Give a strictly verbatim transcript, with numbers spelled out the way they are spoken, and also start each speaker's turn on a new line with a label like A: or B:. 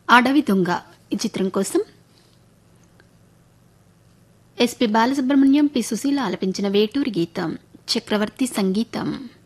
A: అడవి దొంగ ఈ చిత్రం కోసం ఎస్పి బాలసుబ్రహ్మణ్యం, పి సుశీల ఆలపించిన వేటూరి గీతం, చక్రవర్తి సంగీతం.